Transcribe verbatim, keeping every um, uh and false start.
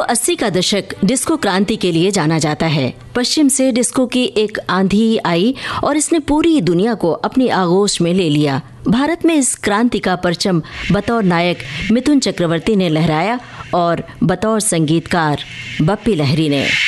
अस्सी का दशक डिस्को क्रांति के लिए जाना जाता है। पश्चिम से डिस्को की एक आंधी आई और इसने पूरी दुनिया को अपनी आगोश में ले लिया। भारत में इस क्रांति का परचम बतौर नायक मिथुन चक्रवर्ती ने लहराया और बतौर संगीतकार बप्पी लहरी ने।